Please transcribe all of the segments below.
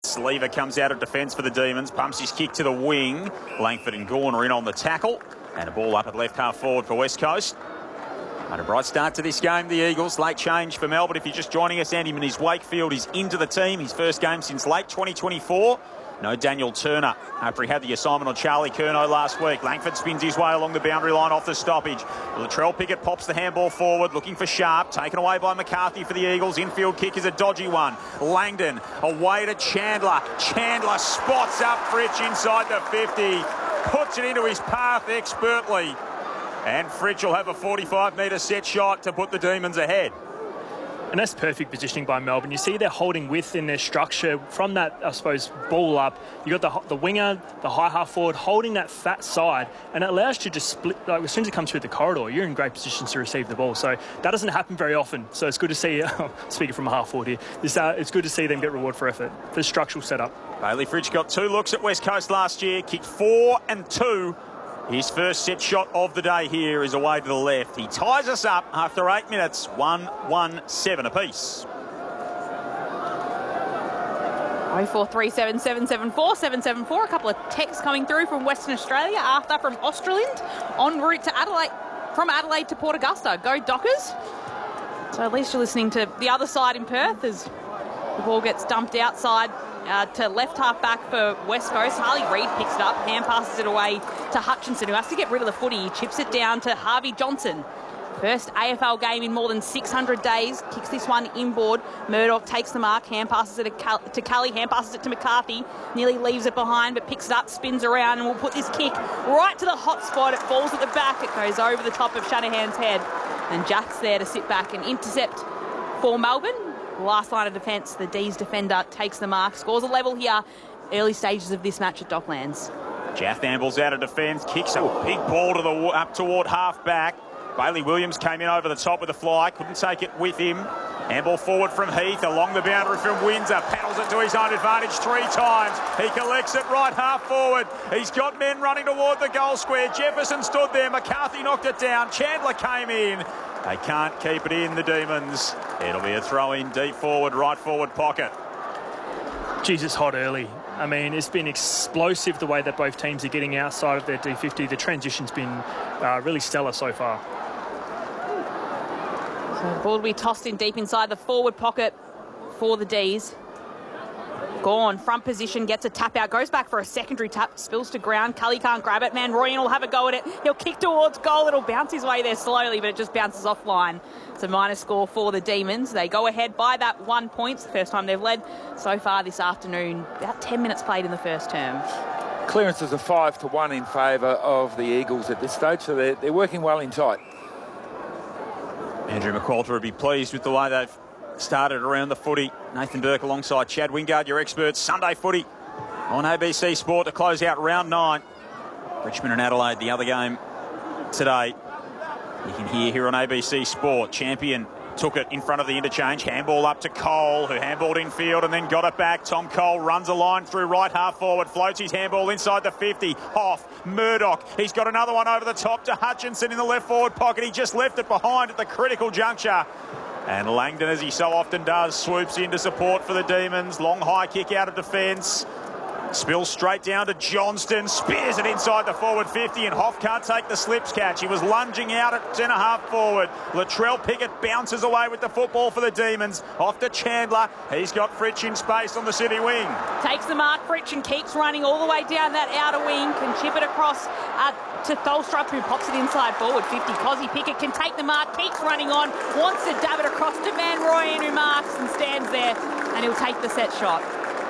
minutes. Lever comes out of defence for the Demons, pumps his kick to the wing. Langford and Gawn are in on the tackle. And a ball up at left half forward for West Coast. And a bright start to this game, the Eagles. Late change for Melbourne. If you're just joining us, Andy Moniz Wakefield is into the team. His first game since late 2024. No Daniel Turner after he had the assignment on Charlie Curnow last week. Langford spins his way along the boundary line off the stoppage. Latrell Pickett pops the handball forward, looking for Sharp. Taken away by McCarthy for the Eagles. Infield kick is a dodgy one. Langdon away to Chandler. Chandler spots up Fritsch inside the 50. Puts it into his path expertly. And Fritsch will have a 45-metre set shot to put the Demons ahead. And that's perfect positioning by Melbourne. You see they're holding width in their structure from that, I suppose, ball up. You got the winger, the high half forward, holding that fat side, and it allows you to just split. Like, as soon as it comes through the corridor, you're in great positions to receive the ball. So that doesn't happen very often. So it's good to see, speaking from a half forward here, it's good to see them get reward for effort, for structural setup. Bailey Fritsch got 2 looks at West Coast last year, kicked 4 and 2. His first set shot of the day here is away to the left. He ties us up after 8 minutes, 1-1-7 apiece. 0437 774 774. A couple of texts coming through from Western Australia. Arthur from Australand, en route to Adelaide, from Adelaide to Port Augusta. Go Dockers. So at least you're listening to the other side in Perth as the ball gets dumped outside to left half back for West Coast. Harley Reid picks it up, hand passes it away to Hutchinson, who has to get rid of the footy. He chips it down to Harvey Johnson. First AFL game in more than 600 days. Kicks this one inboard. Murdoch takes the mark, hand passes it to Kelly, hand passes it to McCarthy. Nearly leaves it behind, but picks it up, spins around, and will put this kick right to the hot spot. It falls at the back. It goes over the top of Shanahan's head. And Jack's there to sit back and intercept for Melbourne. Last line of defence, the D's defender takes the mark, scores a level here. Early stages of this match at Docklands. Jaff ambles out of defence, kicks a big ball to the up toward half back. Bailey Williams came in over the top with a fly, couldn't take it with him. Handball forward from Heath, along the boundary from Windsor, paddles it to his own advantage 3 times. He collects it right half forward. He's got men running toward the goal square. Jefferson stood there, McCarthy knocked it down, Chandler came in. They can't keep it in, the Demons. It'll be a throw in deep forward, right forward pocket. Jesus, hot early. I mean, it's been explosive the way that both teams are getting outside of their D50. The transition's been really stellar so far. So the ball will be tossed in deep inside the forward pocket for the D's. Gone, front position, gets a tap out, goes back for a secondary tap, spills to ground. Cully can't grab it. Manroyan will have a go at it. He'll kick towards goal. It'll bounce his way there slowly, but it just bounces offline. It's a minor score for the Demons. They go ahead by that 1 point. It's the first time they've led so far this afternoon. About 10 minutes played in the first term. Clearances are 5-1 in favour of the Eagles at this stage, so they're working well inside. Andrew McQualter would be pleased with the way they've started around the footy. Nathan Burke alongside Chad Wingard, your experts. Sunday footy on ABC Sport to close out round 9. Richmond and Adelaide, the other game today. You can hear here on ABC Sport. Champion took it in front of the interchange. Handball up to Cole, who handballed infield and then got it back. Tom Cole runs a line through right half forward, floats his handball inside the 50. Off, Murdoch. He's got another one over the top to Hutchinson in the left forward pocket. He just left it behind at the critical juncture. And Langdon, as he so often does, swoops in to support for the Demons. Long high kick out of defence. Spills straight down to Johnston. Spears it inside the forward 50, and Hoff can't take the slips catch. He was lunging out at centre half forward. Latrell Pickett bounces away with the football for the Demons. Off to Chandler. He's got Fritsch in space on the city wing. Takes the mark, Fritsch, and keeps running all the way down that outer wing. Can chip it across to Tholstrup, who pops it inside forward 50. Cozzy Pickett can take the mark, keeps running on, wants to dab it across to Van Rooyen, who marks and stands there, and he'll take the set shot.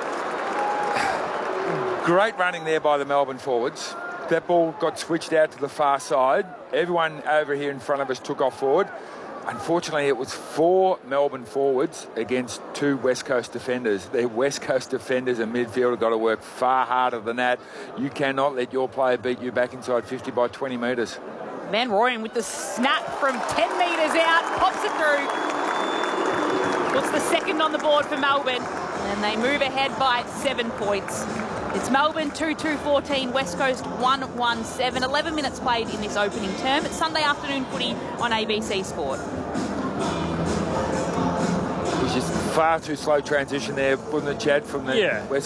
Great running there by the Melbourne forwards. That ball got switched out to the far side. Everyone over here in front of us took off forward. Unfortunately, it was 4 Melbourne forwards against 2 West Coast defenders. The West Coast defenders and midfield have got to work far harder than that. You cannot let your player beat you back inside 50 by 20 metres. Van Rooyen with the snap from 10 metres out, pops it through. Puts the second on the board for Melbourne, and they move ahead by 7 points. It's Melbourne 2-2-14, West Coast 1-1-7. 11 minutes played in this opening term. It's Sunday afternoon footy on ABC Sport. It was just far too slow transition there, wasn't it, Chad, from the West